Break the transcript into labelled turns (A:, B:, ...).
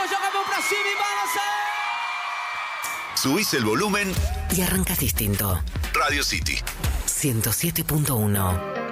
A: jogamos pra cima e balança.
B: Subís el volumen
C: y arrancas distinto.
B: Radio City
C: 107.1.